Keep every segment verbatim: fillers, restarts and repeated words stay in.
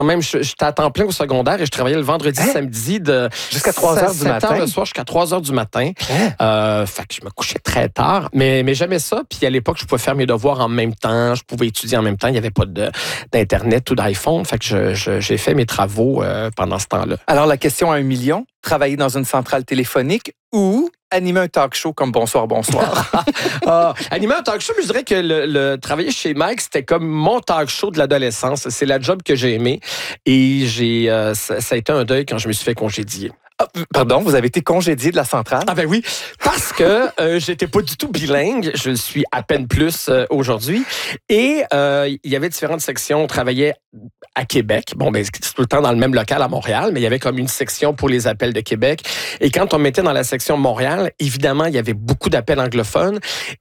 Même, j'étais à temps plein au secondaire et je travaillais le vendredi, hein? Samedi de jusqu'à trois heures du matin. sept heures le soir jusqu'à trois heures du matin. Hein? Euh, fait que je me couchais très tard, mais, mais j'aimais ça. Puis à l'époque, je pouvais faire mes devoirs en même temps, je pouvais étudier en même temps. Il n'y avait pas de, d'Internet ou d'iPhone. Fait que je, je, j'ai fait mes travaux euh, pendant ce temps-là. Alors, la question à un million, travailler dans une centrale téléphonique ou animer un talk show comme Bonsoir, bonsoir. ah, animer un talk show, je dirais que le, le travailler chez Mike, c'était comme mon talk show de l'adolescence. C'est la job que j'ai aimée et j'ai, euh, ça, ça a été un deuil quand je me suis fait congédier. Ah, pardon, vous avez été congédié de la centrale? Ah ben oui, parce que euh, j'étais pas du tout bilingue. Je le suis à peine plus euh, aujourd'hui. Et euh, il y avait différentes sections. On travaillait à Québec. Bon, ben c'est tout le temps dans le même local à Montréal, mais il y avait comme une section pour les appels de Québec. Et quand on mettait dans la section Montréal, évidemment, il y avait beaucoup d'appels anglophones.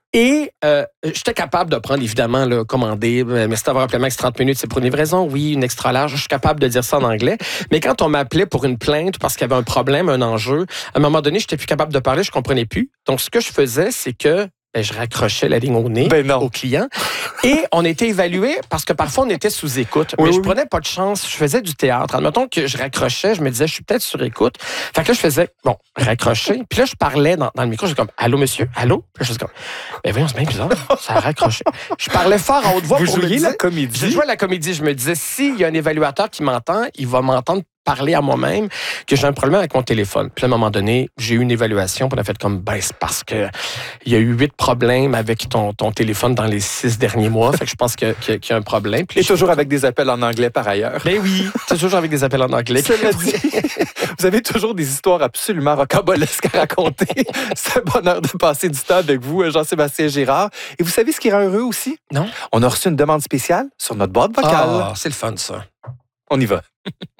Et euh, j'étais capable de prendre, évidemment, là, commander, mais c'est avoir appelé Max trente minutes, c'est pour une livraison, oui, une extra large, je suis capable de dire ça en anglais. Mais quand on m'appelait pour une plainte parce qu'il y avait un problème, un enjeu, à un moment donné, j'étais plus capable de parler, je comprenais plus. Donc, ce que je faisais, c'est que ben, je raccrochais la ligne au nez ben au client. Et on était évalué parce que parfois, on était sous écoute. Mais oui, je oui. prenais pas de chance. Je faisais du théâtre. Admettons que je raccrochais, je me disais, je suis peut-être sur écoute. Fait que là, je faisais, bon, raccrocher. Puis là, je parlais dans, dans le micro. J'étais comme, allô, monsieur? Allô? Puis là, je suis comme, ben voyons, c'est bien bizarre. Ça a raccroché. Je parlais fort à haute voix Vous pour jouiez me dire, la comédie? Je jouais la comédie. Je me disais, s'il y a un évaluateur qui m'entend, il va m'entendre parler à moi-même que j'ai un problème avec mon téléphone. Puis à un moment donné, j'ai eu une évaluation, puis on a fait comme, ben c'est parce que il y a eu huit problèmes avec ton, ton téléphone dans les six derniers mois. Fait que je pense que, que, qu'il y a un problème. Puis Et toujours avec des appels en anglais par ailleurs. Ben oui, toujours avec des appels en anglais. Cela dit, vous avez toujours des histoires absolument rocambolesques à raconter. C'est un bonheur de passer du temps avec vous, Jean-Sébastien Girard. Et vous savez ce qui rend heureux aussi? Non. On a reçu une demande spéciale sur notre boîte vocale. Ah, c'est le fun, ça. On y va.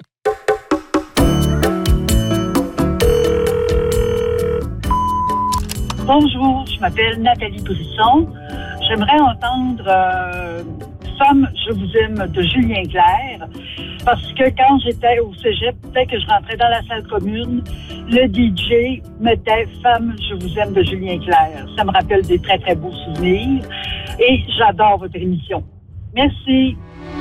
Bonjour, je m'appelle Nathalie Brisson. J'aimerais entendre euh, Femme, je vous aime de Julien Clerc, parce que quand j'étais au cégep, dès que je rentrais dans la salle commune, le D J mettait Femme, je vous aime de Julien Clerc. Ça me rappelle des très, très beaux souvenirs et j'adore votre émission. Merci.